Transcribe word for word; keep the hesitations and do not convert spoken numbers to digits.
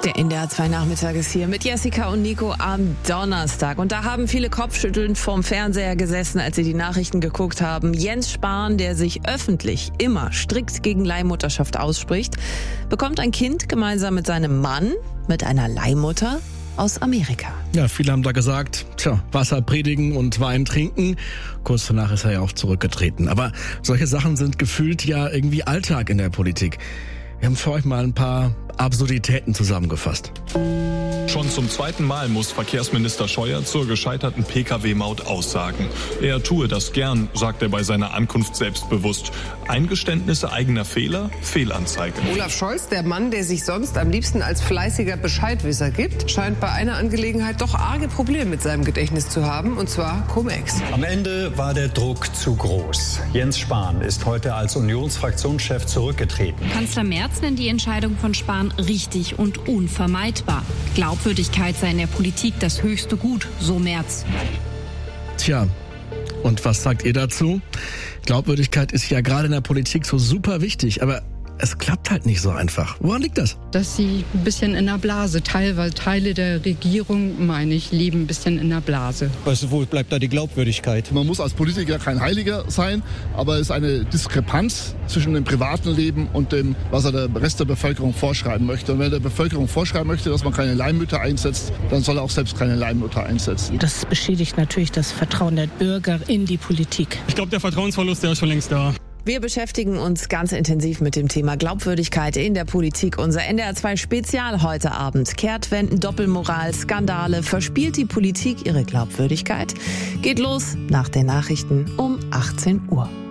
Der N D R zwei Nachmittag ist hier mit Jessica und Nico am Donnerstag. Und da haben viele kopfschüttelnd vorm Fernseher gesessen, als sie die Nachrichten geguckt haben. Jens Spahn, der sich öffentlich immer strikt gegen Leihmutterschaft ausspricht, bekommt ein Kind gemeinsam mit seinem Mann, mit einer Leihmutter aus Amerika. Ja, viele haben da gesagt, tja, Wasser predigen und Wein trinken. Kurz danach ist er ja auch zurückgetreten. Aber solche Sachen sind gefühlt ja irgendwie Alltag in der Politik. Wir haben für euch mal ein paar Absurditäten zusammengefasst. Schon zum zweiten Mal muss Verkehrsminister Scheuer zur gescheiterten P K W-Maut aussagen. Er tue das gern, sagt er bei seiner Ankunft selbstbewusst. Eingeständnisse eigener Fehler, Fehlanzeige. Olaf Scholz, der Mann, der sich sonst am liebsten als fleißiger Bescheidwisser gibt, scheint bei einer Angelegenheit doch arge Probleme mit seinem Gedächtnis zu haben, und zwar Cum-Ex. Am Ende war der Druck zu groß. Jens Spahn ist heute als Unionsfraktionschef zurückgetreten. Kanzler Merz nennt die Entscheidung von Spahn richtig und unvermeidbar. Glaubwürdigkeit sei in der Politik das höchste Gut, so Merz. Tja, und was sagt ihr dazu? Glaubwürdigkeit ist ja gerade in der Politik so super wichtig, aber es klappt halt nicht so einfach. Woran liegt das? Dass sie ein bisschen in der Blase, teilweise Teile der Regierung, meine ich, leben ein bisschen in der Blase. Also wo bleibt da die Glaubwürdigkeit? Man muss als Politiker kein Heiliger sein, aber es ist eine Diskrepanz zwischen dem privaten Leben und dem, was er der Rest der Bevölkerung vorschreiben möchte. Und wenn er der Bevölkerung vorschreiben möchte, dass man keine Leihmütter einsetzt, dann soll er auch selbst keine Leihmutter einsetzen. Das beschädigt natürlich das Vertrauen der Bürger in die Politik. Ich glaube, der Vertrauensverlust, der ist schon längst da. Wir beschäftigen uns ganz intensiv mit dem Thema Glaubwürdigkeit in der Politik. Unser N D R zwei Spezial heute Abend. Kehrtwenden, Doppelmoral, Skandale. Verspielt die Politik ihre Glaubwürdigkeit? Geht los nach den Nachrichten um achtzehn Uhr.